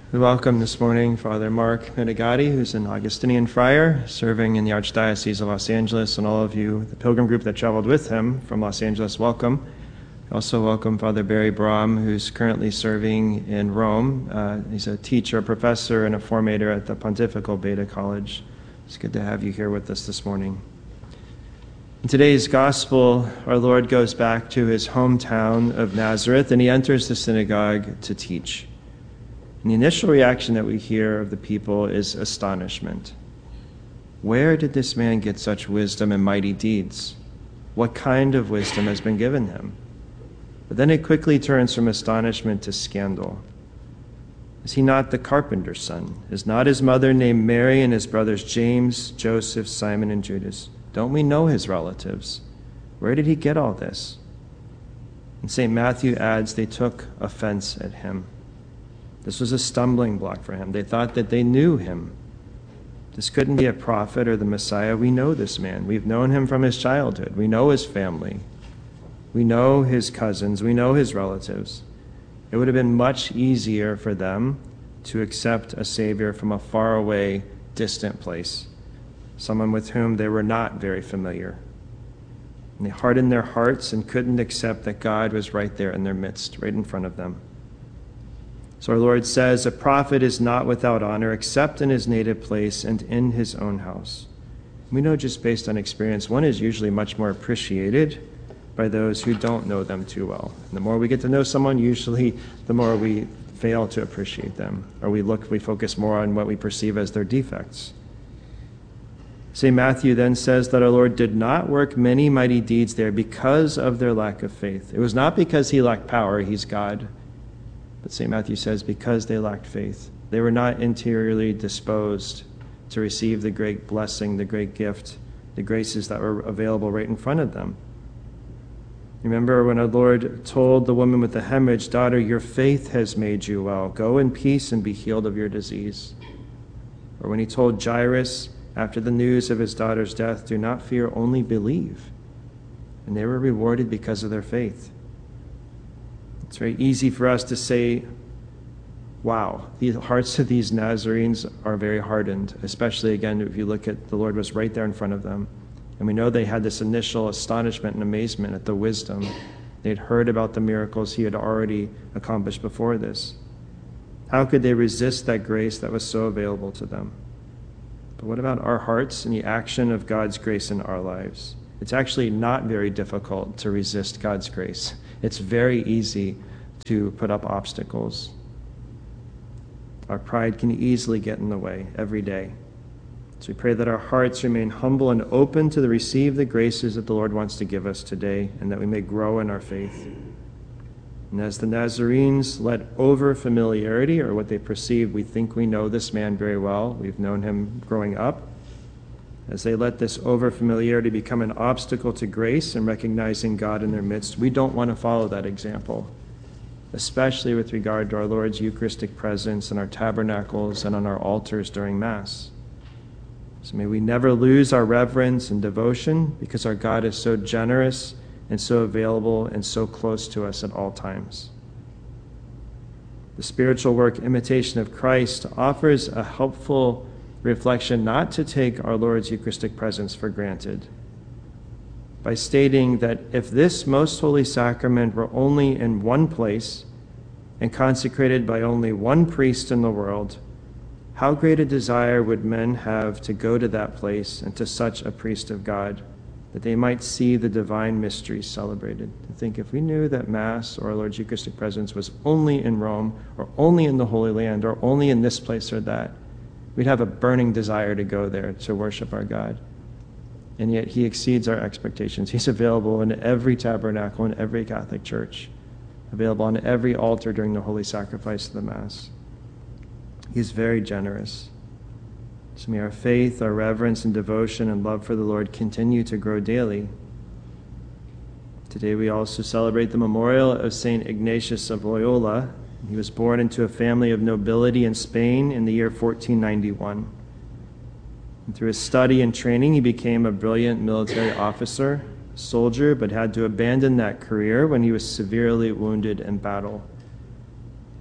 We welcome this morning Father Mark Medigatti, who's an Augustinian friar serving in the Archdiocese of Los Angeles, and all of you, the pilgrim group that traveled with him from Los Angeles, welcome. We also welcome Father Barry Brahm, who's currently serving in Rome. He's a teacher, a professor, and a formator at the Pontifical Beta College. It's good to have you here with us this morning. In today's Gospel, our Lord goes back to his hometown of Nazareth, and he enters the synagogue to teach. And the initial reaction that we hear of the people is astonishment. Where did this man get such wisdom and mighty deeds? What kind of wisdom has been given him? But then it quickly turns from astonishment to scandal. Is he not the carpenter's son? Is not his mother named Mary and his brothers James, Joseph, Simon, and Judas? Don't we know his relatives? Where did he get all this? And St. Matthew adds they took offense at him. This was a stumbling block for him. They thought that they knew him. This couldn't be a prophet or the Messiah. We know this man. We've known him from his childhood. We know his family. We know his cousins. We know his relatives. It would have been much easier for them to accept a Savior from a faraway, distant place, someone with whom they were not very familiar. And they hardened their hearts and couldn't accept that God was right there in their midst, right in front of them. So our Lord says, a prophet is not without honor except in his native place and in his own house. We know just based on experience, one is usually much more appreciated by those who don't know them too well. And the more we get to know someone, usually the more we fail to appreciate them, or we focus more on what we perceive as their defects. St. Matthew then says that our Lord did not work many mighty deeds there because of their lack of faith. It was not because he lacked power, he's God. But St. Matthew says because they lacked faith. They were not interiorly disposed to receive the great blessing, the great gift, the graces that were available right in front of them. Remember when our Lord told the woman with the hemorrhage, "Daughter, your faith has made you well. Go in peace and be healed of your disease." Or when he told Jairus after the news of his daughter's death, "Do not fear, only believe." And they were rewarded because of their faith. It's very easy for us to say, wow, the hearts of these Nazarenes are very hardened, especially, again, if you look at the Lord was right there in front of them. And we know they had this initial astonishment and amazement at the wisdom. They'd heard about the miracles he had already accomplished before this. How could they resist that grace that was so available to them? But what about our hearts and the action of God's grace in our lives? It's actually not very difficult to resist God's grace. It's very easy to put up obstacles. Our pride can easily get in the way every day. So we pray that our hearts remain humble and open to receive the graces that the Lord wants to give us today, and that we may grow in our faith. And as the Nazarenes let over familiarity, or what they perceive, we think we know this man very well, we've known him growing up, as they let this over-familiarity become an obstacle to grace and recognizing God in their midst, we don't want to follow that example, especially with regard to our Lord's Eucharistic presence in our tabernacles and on our altars during Mass. So may we never lose our reverence and devotion because our God is so generous and so available and so close to us at all times. The spiritual work, Imitation of Christ, offers a helpful reflection not to take our Lord's Eucharistic presence for granted, by stating that if this most holy sacrament were only in one place and consecrated by only one priest in the world, how great a desire would men have to go to that place and to such a priest of God, that they might see the divine mysteries celebrated. To think if we knew that Mass or our Lord's Eucharistic presence was only in Rome, or only in the Holy Land, or only in this place or that, we'd have a burning desire to go there to worship our God. And yet he exceeds our expectations. He's available in every tabernacle, in every Catholic church, available on every altar during the holy sacrifice of the Mass. He's very generous. So may our faith, our reverence and devotion and love for the Lord continue to grow daily. Today we also celebrate the memorial of St. Ignatius of Loyola. He was born into a family of nobility in Spain in the year 1491. And through his study and training, he became a brilliant military officer, soldier, but had to abandon that career when he was severely wounded in battle.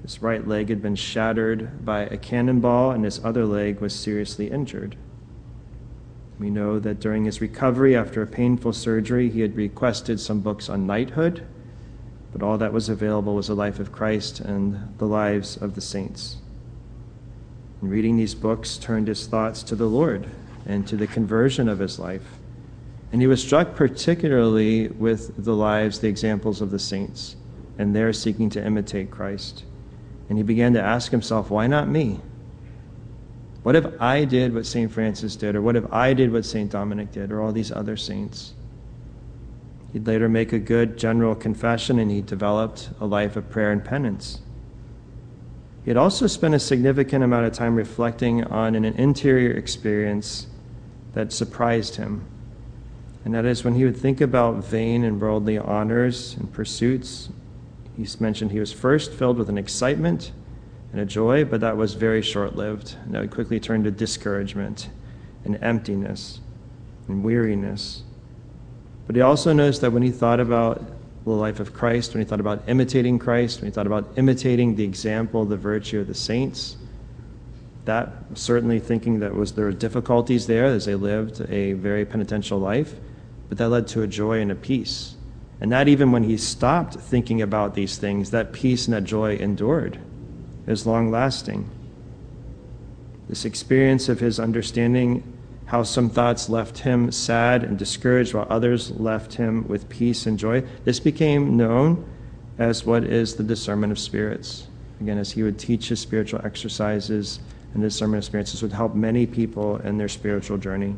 His right leg had been shattered by a cannonball, and his other leg was seriously injured. We know that during his recovery after a painful surgery, he had requested some books on knighthood, but all that was available was the life of Christ and the lives of the saints. And reading these books turned his thoughts to the Lord and to the conversion of his life. And he was struck particularly with the lives, the examples of the saints, and their seeking to imitate Christ. And he began to ask himself, why not me? What if I did what St. Francis did, or what if I did what St. Dominic did, or all these other saints? He'd later make a good general confession, and he developed a life of prayer and penance. He had also spent a significant amount of time reflecting on an interior experience that surprised him. And that is when he would think about vain and worldly honors and pursuits. He's mentioned he was first filled with an excitement and a joy, but that was very short-lived. And that would quickly turn to discouragement and emptiness and weariness. But he also noticed that when he thought about the life of Christ, when he thought about imitating Christ, when he thought about imitating the example, the virtue of the saints, that certainly thinking that there were difficulties there as they lived a very penitential life, but that led to a joy and a peace. And that even when he stopped thinking about these things, that peace and that joy endured. It was long-lasting. This experience of his understanding how some thoughts left him sad and discouraged while others left him with peace and joy, this became known as what is the discernment of spirits. Again, as he would teach his spiritual exercises, and the discernment of spirits, this would help many people in their spiritual journey.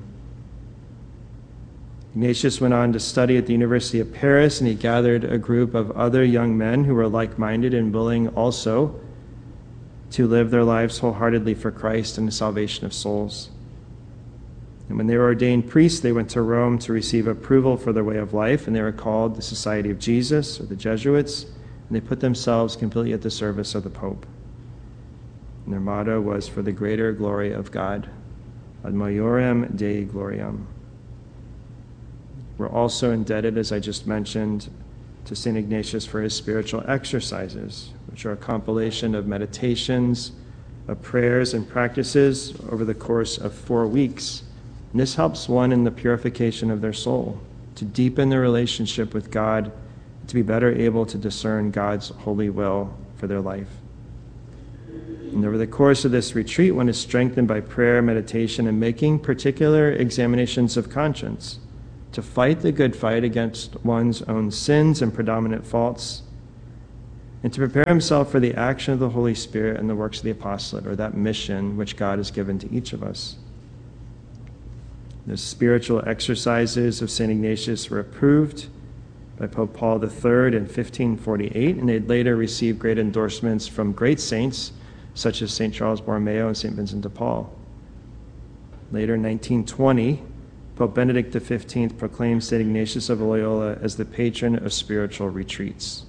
Ignatius went on to study at the University of Paris, and he gathered a group of other young men who were like-minded and willing also to live their lives wholeheartedly for Christ and the salvation of souls. And when they were ordained priests, they went to Rome to receive approval for their way of life, and they were called the Society of Jesus, or the Jesuits, and they put themselves completely at the service of the Pope. And their motto was, for the greater glory of God, ad maiorem Dei gloriam. We're also indebted, as I just mentioned, to St. Ignatius for his spiritual exercises, which are a compilation of meditations, of prayers and practices over the course of 4 weeks. And this helps one in the purification of their soul, to deepen their relationship with God, to be better able to discern God's holy will for their life. And over the course of this retreat, one is strengthened by prayer, meditation, and making particular examinations of conscience, to fight the good fight against one's own sins and predominant faults, and to prepare himself for the action of the Holy Spirit and the works of the apostolate, or that mission which God has given to each of us. The spiritual exercises of St. Ignatius were approved by Pope Paul III in 1548, and they'd later received great endorsements from great saints such as St. Charles Borromeo and St. Vincent de Paul. Later in 1920, Pope Benedict XV proclaimed St. Ignatius of Loyola as the patron of spiritual retreats.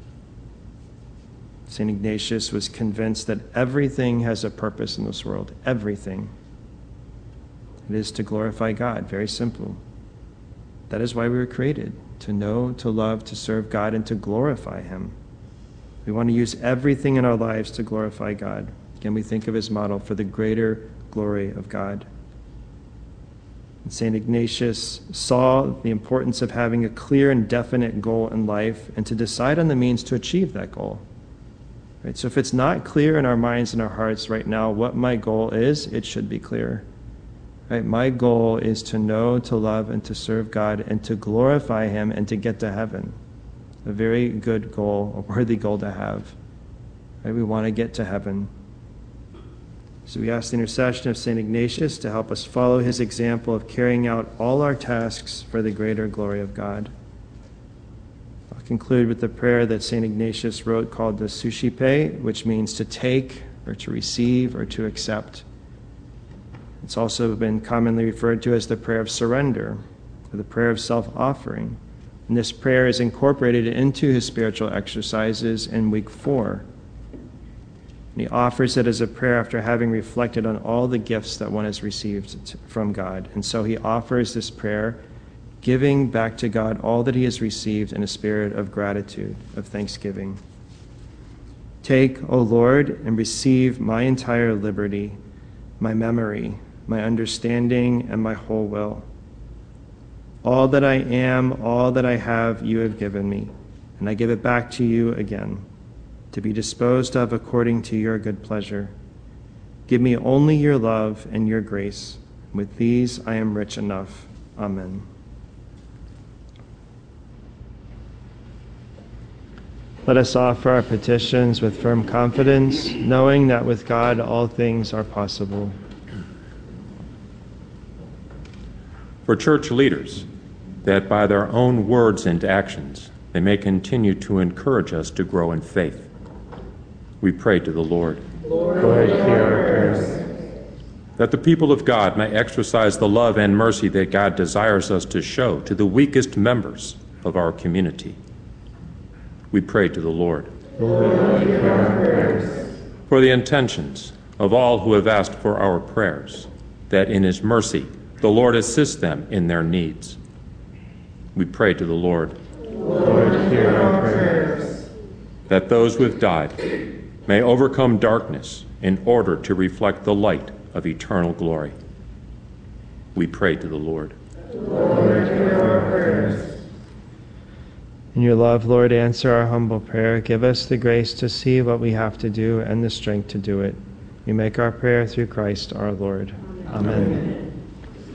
St. Ignatius was convinced that everything has a purpose in this world, everything. It is to glorify God, very simple. That is why we were created, to know, to love, to serve God, and to glorify Him. We want to use everything in our lives to glorify God. Again, we think of his model, for the greater glory of God. And St. Ignatius saw the importance of having a clear and definite goal in life and to decide on the means to achieve that goal. Right? So if it's not clear in our minds and our hearts right now what my goal is, it should be clear. Right? My goal is to know, to love, and to serve God, and to glorify Him, and to get to heaven. A very good goal, a worthy goal to have. Right? We want to get to heaven. So we ask the intercession of St. Ignatius to help us follow his example of carrying out all our tasks for the greater glory of God. I'll conclude with the prayer that St. Ignatius wrote called the Suscipe, which means to take or to receive or to accept. It's also been commonly referred to as the prayer of surrender, or the prayer of self-offering. And this prayer is incorporated into his spiritual exercises in week 4. And he offers it as a prayer after having reflected on all the gifts that one has received from God. And so he offers this prayer, giving back to God all that he has received in a spirit of gratitude, of thanksgiving. Take, O Lord, and receive my entire liberty, my memory, my understanding, and my whole will. All that I am, all that I have, you have given me, and I give it back to you again, to be disposed of according to your good pleasure. Give me only your love and your grace. With these I am rich enough. Amen. Let us offer our petitions with firm confidence, knowing that with God all things are possible. For church leaders, that by their own words and actions they may continue to encourage us to grow in faith, we pray to the Lord. Lord, hear our prayers. That the people of God may exercise the love and mercy that God desires us to show to the weakest members of our community, we pray to the Lord. Lord, hear our prayers. For the intentions of all who have asked for our prayers, that in his mercy the Lord assist them in their needs, we pray to the Lord. Lord, hear our prayers. That those who have died may overcome darkness in order to reflect the light of eternal glory, we pray to the Lord. Lord, hear our prayers. In your love, Lord, answer our humble prayer. Give us the grace to see what we have to do and the strength to do it. We make our prayer through Christ our Lord. Amen.